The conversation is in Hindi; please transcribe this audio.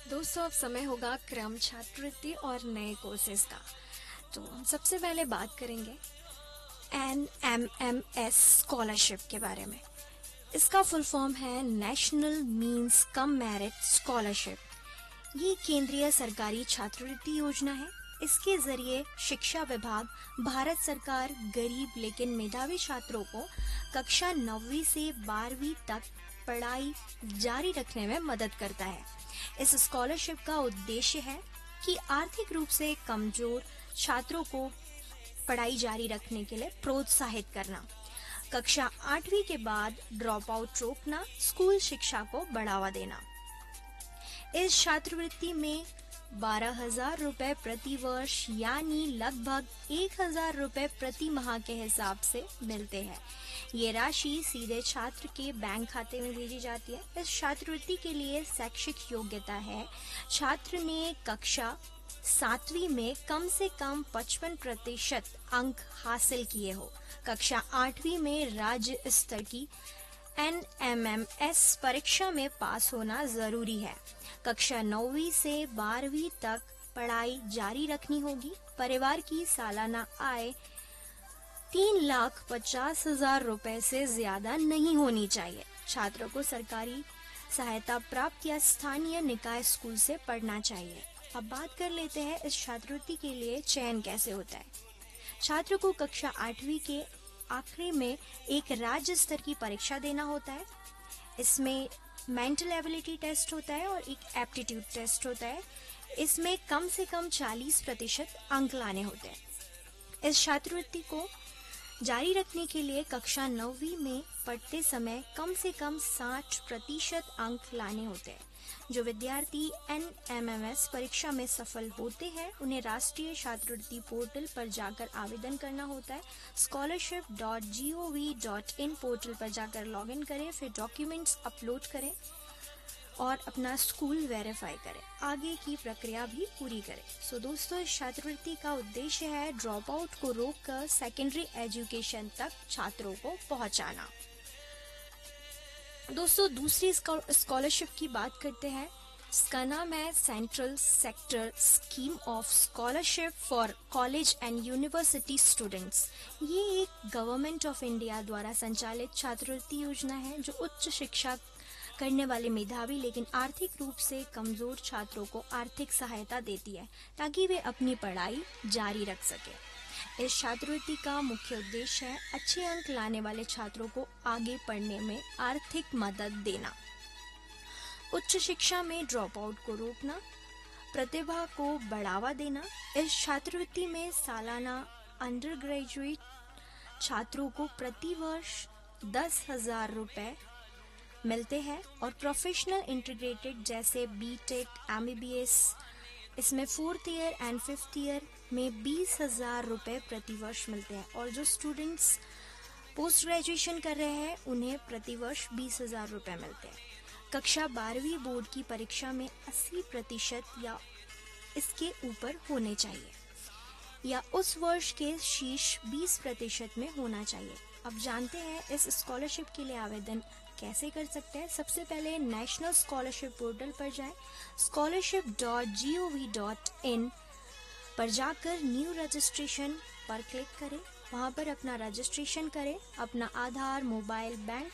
दोस्तों, अब समय होगा क्रम छात्रवृत्ति और नए कोर्सेज का। तो हम सबसे पहले बात करेंगे NMMS स्कॉलरशिप के बारे में। इसका फुल फॉर्म है national means cum merit scholarship. ये केंद्रीय सरकारी छात्रवृत्ति योजना है। इसके जरिए शिक्षा विभाग भारत सरकार गरीब लेकिन मेधावी छात्रों को कक्षा 9वीं से 12वीं तक पढ़ाई जारी रखने में मदद करता है। इस स्कॉलरशिप का उद्देश्य है कि आर्थिक रूप से कमजोर छात्रों को पढ़ाई जारी रखने के लिए प्रोत्साहित करना, कक्षा 8वीं के बाद ड्रॉप आउट रोकना, स्कूल शिक्षा को बढ़ावा देना। इस छात्रवृत्ति में 12,000 रुपए प्रति वर्ष यानी लगभग 1,000 रुपए प्रति माह के हिसाब से मिलते हैं। ये राशि सीधे छात्र के बैंक खाते में भेजी जाती है। इस छात्रवृत्ति के लिए शैक्षिक योग्यता है छात्र ने कक्षा 7वीं में कम से कम 55% अंक हासिल किए हो। कक्षा 8वीं में राज्य स्तर की NMMS परीक्षा में पास होना जरूरी है। कक्षा 9वीं से 12वीं तक पढ़ाई जारी रखनी होगी। परिवार की सालाना आय 3,50,000 रुपए से ज्यादा नहीं होनी चाहिए। छात्रों को सरकारी सहायता प्राप्त या स्थानीय निकाय स्कूल से पढ़ना चाहिए। अब बात कर लेते हैं इस छात्रवृत्ति के लिए चयन कैसे होता है। छात्र को कक्षा 8वीं के आखिरी में एक राज्य स्तर की परीक्षा देना होता है। इसमें मेंटल एबिलिटी टेस्ट होता है और एक एप्टीट्यूड टेस्ट होता है। इसमें कम से कम 40% अंक लाने होते हैं। इस छात्रवृत्ति को जारी रखने के लिए कक्षा 9वीं में पढ़ते समय कम से कम 60% अंक लाने होते हैं। जो विद्यार्थी NMMS परीक्षा में सफल होते हैं उन्हें राष्ट्रीय छात्रवृत्ति पोर्टल पर जाकर आवेदन करना होता है। scholarship.gov.in पोर्टल पर जाकर लॉगिन करें, फिर डॉक्यूमेंट्स अपलोड करें और अपना स्कूल वेरीफाई करें। आगे की प्रक्रिया भी पूरी करें। सो दोस्तों, इस छात्रवृत्ति का उद्देश्य है ड्रॉप आउट को रोककर सेकेंडरी एजुकेशन तक छात्रों को पहुंचाना। दोस्तों, दूसरी स्कॉलरशिप की बात करते हैं। इसका नाम है central sector scheme of scholarship for college and university students. ये एक गवर्नमेंट ऑफ इंडिया द्वारा संचालित छात्रवृत्ति योजना है जो उच्च शिक्षा करने वाले मेधावी लेकिन आर्थिक रूप से कमजोर छात्रों को आर्थिक सहायता देती है ताकि वे अपनी पढ़ाई जारी रख सके। इस छात्रवृत्ति का मुख्य उद्देश्य है अच्छे अंक लाने वाले छात्रों को आगे पढ़ने में आर्थिक मदद देना, उच्च शिक्षा में ड्रॉप आउट को रोकना, प्रतिभा को बढ़ावा देना। इस छात्रवृत्ति में सालाना अंडर ग्रेजुएट छात्रों को प्रति वर्ष 10,000 रुपए मिलते हैं और प्रोफेशनल इंटीग्रेटेड जैसे BTech, MBBS इसमें 4th year and 5th year में 20,000 रुपए प्रति वर्ष मिलते हैं और जो स्टूडेंट्स पोस्ट ग्रेजुएशन कर रहे हैं उन्हें प्रति वर्ष 20,000 रुपए मिलते हैं। कक्षा 12वीं बोर्ड की परीक्षा में 80% या इसके ऊपर होने चाहिए या उस वर्ष के शीर्ष 20% में होना चाहिए। अब जानते हैं इस स्कॉलरशिप के लिए आवेदन कैसे कर सकते हैं। सबसे पहले नेशनल स्कॉलरशिप पोर्टल पर जाएं, scholarship.gov.in पर जाकर न्यू रजिस्ट्रेशन पर क्लिक करें। वहां पर अपना रजिस्ट्रेशन करें, अपना आधार, मोबाइल, बैंक